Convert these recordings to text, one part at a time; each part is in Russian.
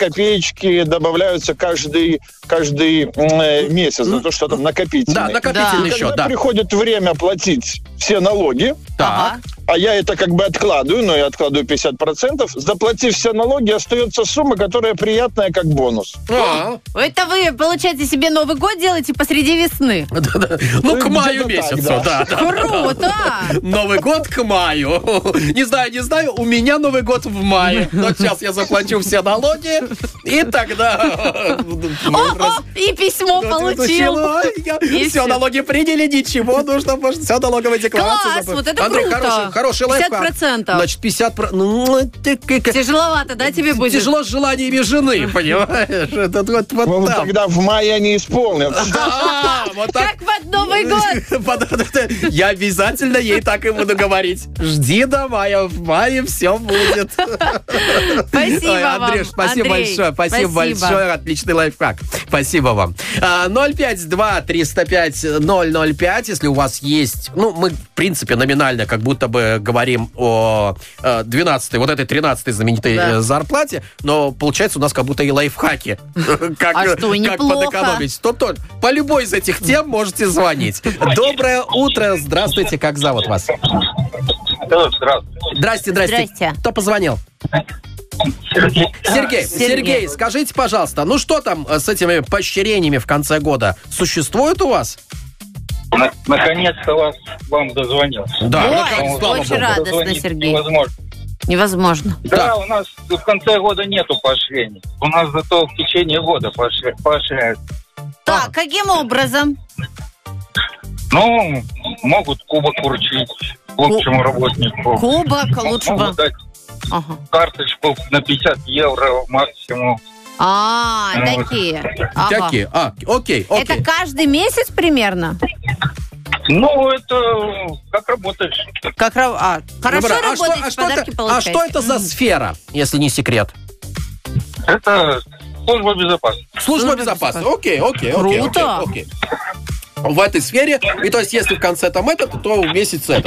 копеечки добавляются каждый месяц за то, что там накопительный. Да, накопительный счет, когда приходит время платить все налоги, так. А я это как бы откладываю, но я откладываю 50%, заплатив все налоги, остается сумма, которая приятная, как бонус. Это вы, получается, себе Новый год делаете посреди весны? Ну, к маю месяцу, да. Круто! Новый год к маю. Не знаю, у меня Новый год в мае. Но сейчас я заплачу все налоги, и тогда... И письмо получил. Все, налоги приняли, ничего, нужно все налоговые декларации. Класс, вот это Андрей, круто. Хороший лайфхак. 50%. Значит, 50%. Тяжеловато, да, тебе будет? Тяжело с желаниями жены, понимаешь? Это вот там. Тогда в мае они исполнят. Да, вот так. Как под Новый год. Я обязательно ей так и буду говорить. Жди до мая, в мае все будет. Спасибо вам, Андрюш, спасибо Андрей. большое. Спасибо большое, отличный лайфхак. Спасибо вам. 052-305-005, если у вас есть... Ну, мы, в принципе, номинально как будто бы говорим о 12-й, вот этой 13-й знаменитой зарплате, но получается у нас как будто и лайфхаки. Как подэкономить. По любой из этих тем можете звонить. Доброе утро. Здравствуйте. Как зовут вас? Здравствуйте. Здрасте. Кто позвонил? Сергей, скажите, пожалуйста, ну что там с этими поощрениями в конце года? Существует у вас? Наконец-то вам дозвонился. Да, очень радостно, Сергей. Невозможно. Да, у нас в конце года нету поощрений. У нас зато в течение года поощряют. Так, каким образом? Ну, могут кубок вручить лучшему работнику. Кубок лучшего? Могут дать карточку на 50 евро максимум. Такие. Такие. Окей. Это каждый месяц примерно? Ну, это как работаешь. Хорошо работаете, подарки получаете. А что это за сфера, если не секрет? Это служба безопасности. Служба безопасности. Окей. Круто. В этой сфере, и то есть если в конце там то в месяц это.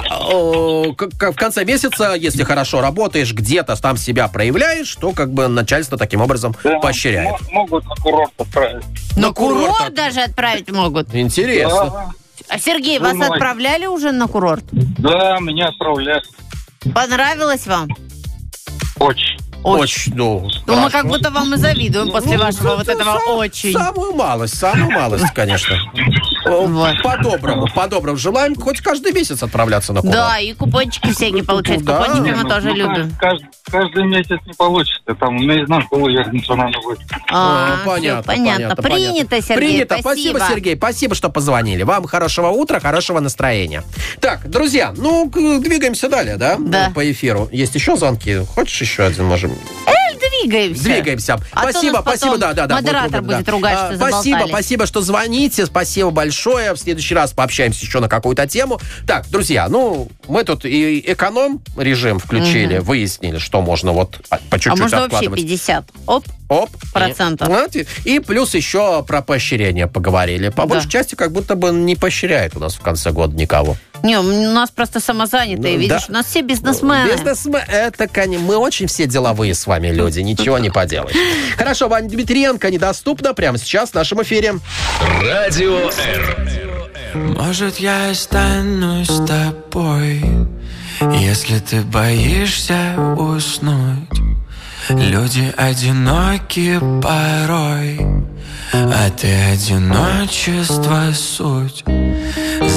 В конце месяца, если хорошо работаешь, где-то там себя проявляешь, то как бы начальство таким образом поощряет. Могут на курорт отправить. На курорт даже отправить могут? Интересно. Да. А Сергей, вас отправляли уже на курорт? Да, меня отправляют. Понравилось вам? Очень. Мы как будто вам и завидуем после вашего вот этого очень. Самую малость, конечно. По-доброму. Желаем хоть каждый месяц отправляться на курорт. Да, и купончики всякие получать. Купончики мы тоже любим. Каждый месяц не получится. Там наизнанку уехаться надо будет. Понятно. Принято, Сергей. Спасибо, Сергей. Спасибо, что позвонили. Вам хорошего утра, хорошего настроения. Так, друзья, двигаемся далее, да? Да. По эфиру. Есть еще звонки? Хочешь еще один, можем? Двигаемся. Спасибо, да. Модератор будет ругать, что заболтали. Спасибо, что звоните. Спасибо большое. В следующий раз пообщаемся еще на какую-то тему. Так, друзья, мы тут и эконом-режим включили, выяснили, что можно по чуть-чуть можно откладывать. вообще 50 процентов. И плюс еще про поощрение поговорили. По большей части как будто бы не поощряет у нас в конце года никого. Не, у нас просто самозанятые, видишь, у нас все бизнесмены. Мы очень все деловые с вами люди, ничего не поделаешь. Хорошо, Ваня Дмитриенко недоступна прямо сейчас в нашем эфире. Радио Р. Может, я останусь с тобой, если ты боишься уснуть. Люди одиноки порой, а ты одиночество суть.